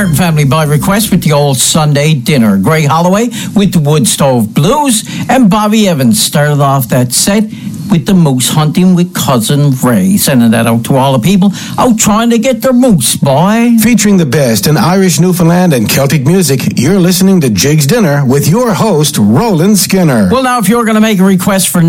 Martin family by request with the old Sunday dinner. Greg Holloway with the Wood Stove Blues, and Bobby Evans started off that set with the moose hunting with Cousin Ray. Sending that out to all the people out trying to get their moose, boy. Featuring the best in Irish, Newfoundland, and Celtic music, you're listening to Jig's Dinner with your host, Roland Skinner. Well, now, if you're going to make a request for